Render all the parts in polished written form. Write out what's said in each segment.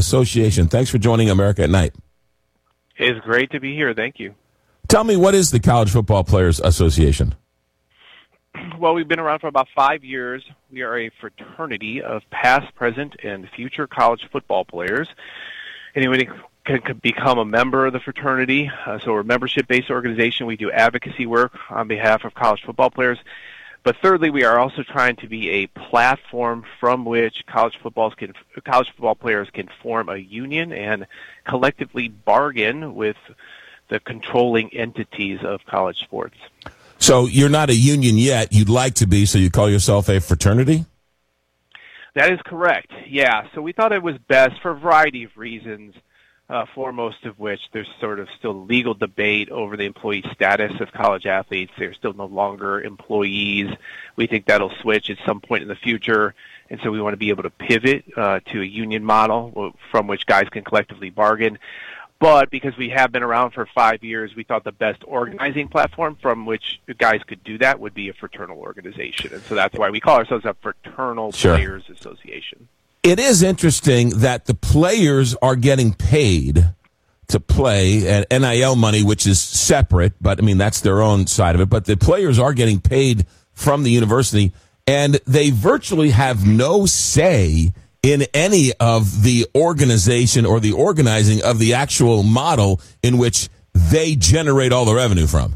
Association. Thanks for joining America at Night. It's great to be here. Thank you. Tell me, what is the College Football Players Association? Well, we've been around for about 5 years. We are a fraternity of past, present, and future college football players. Anybody can become a member of the fraternity. So we're a membership-based organization. We do advocacy work on behalf of college football players. But thirdly, we are also trying to be a platform from which college football players can form a union and collectively bargain with the controlling entities of college sports. So you're not a union yet. You'd like to be, so you call yourself a fraternity? That is correct, yeah. So we thought it was best for a variety of reasons, foremost of which there's sort of still legal debate over the employee status of college athletes. They're still no longer employees. We think that'll switch at some point in the future, and so we want to be able to pivot to a union model from which guys can collectively bargain. But because we have been around for 5 years, we thought the best organizing platform from which guys could do that would be a fraternal organization. And so that's why we call ourselves a Fraternal Players Association. It is interesting that the players are getting paid to play at NIL money, which is separate, but I mean, that's their own side of it. But the players are getting paid from the university, and they virtually have no say in any of the organization or the organizing of the actual model in which they generate all the revenue from.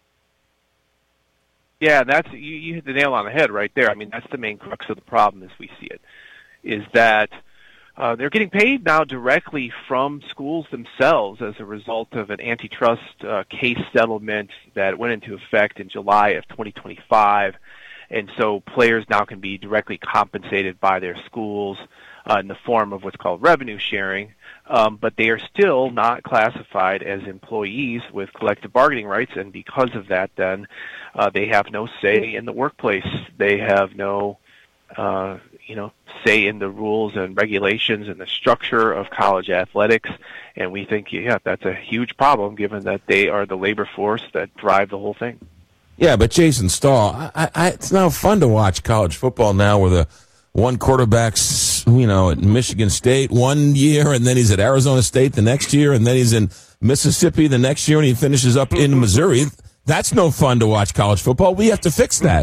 Yeah, that's you hit the nail on the head right there. I mean, that's the main crux of the problem as we see it, is that they're getting paid now directly from schools themselves as a result of an antitrust case settlement that went into effect in July of 2025. And so players now can be directly compensated by their schools in the form of what's called revenue sharing, but they are still not classified as employees with collective bargaining rights, and because of that, then they have no say in the workplace. They have no say in the rules and regulations and the structure of college athletics, and we think, that's a huge problem given that they are the labor force that drive the whole thing. Yeah, but Jason Stahl, it's now fun to watch college football now where the one quarterback's, at Michigan State 1 year, and then he's at Arizona State the next year, and then he's in Mississippi the next year, and he finishes up in Missouri. That's no fun to watch college football. We have to fix that.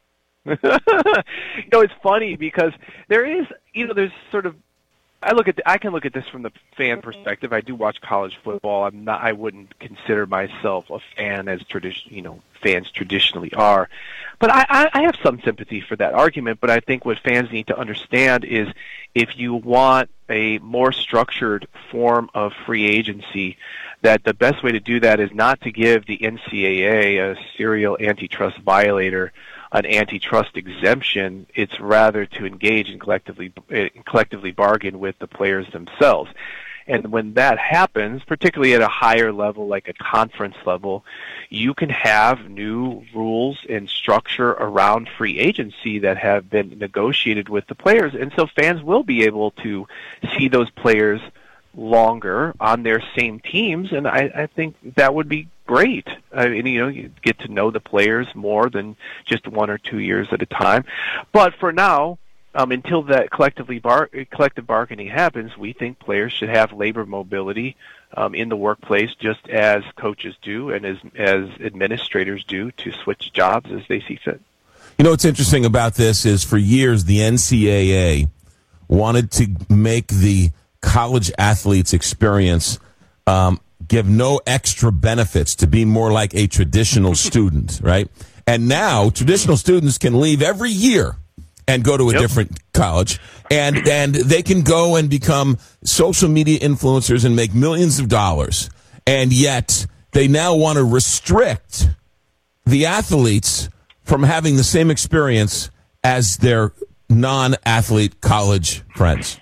It's funny because there is, there's sort of, I can look at this from the fan perspective. I do watch college football. I wouldn't consider myself a fan as fans traditionally are. But I have some sympathy for that argument, but I think what fans need to understand is if you want a more structured form of free agency, that the best way to do that is not to give the NCAA, a serial antitrust violator, an antitrust exemption. It's rather to engage and collectively bargain with the players themselves. And when that happens, particularly at a higher level, like a conference level, you can have new rules and structure around free agency that have been negotiated with the players. And so fans will be able to see those players longer on their same teams, and I think that would be great. You get to know the players more than just 1 or 2 years at a time. But for now, until that collective bargaining happens, we think players should have labor mobility in the workplace, just as coaches do and as administrators do, to switch jobs as they see fit. What's interesting about this is for years the NCAA wanted to make the college athletes' experience give no extra benefits, to be more like a traditional student, right? And now traditional students can leave every year and go to a different college, and they can go and become social media influencers and make millions of dollars. And yet they now want to restrict the athletes from having the same experience as their non-athlete college friends.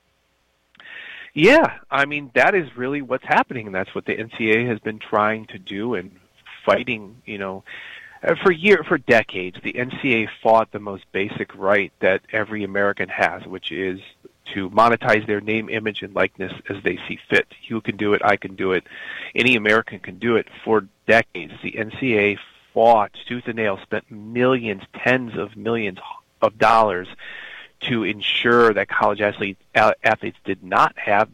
Yeah, that is really what's happening, and that's what the NCAA has been trying to do and fighting, for decades. The NCAA fought the most basic right that every American has, which is to monetize their name, image, and likeness as they see fit. You can do it, I can do it, any American can do it. For decades, the NCAA fought tooth and nail, spent millions, tens of millions of dollars to ensure that college athletes did not have